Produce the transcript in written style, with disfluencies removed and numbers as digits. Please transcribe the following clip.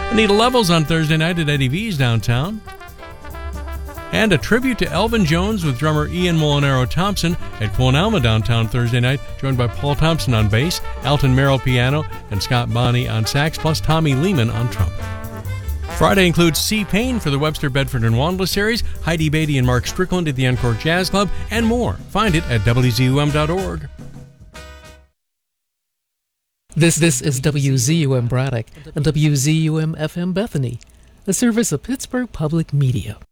Anita Levels on Thursday night at Eddie V's downtown. And a tribute to Elvin Jones with drummer Ian Molinaro Thompson at Quon Alma downtown Thursday night, joined by Paul Thompson on bass, Alton Merrill piano, and Scott Bonney on sax, plus Tommy Lehman on trumpet. Friday includes C. Payne for the Webster, Bedford, and Wandler series, Heidi Beatty and Mark Strickland at the Encore Jazz Club, and more. Find it at WZUM.org. This is WZUM Braddock and WZUM FM Bethany, a service of Pittsburgh Public Media.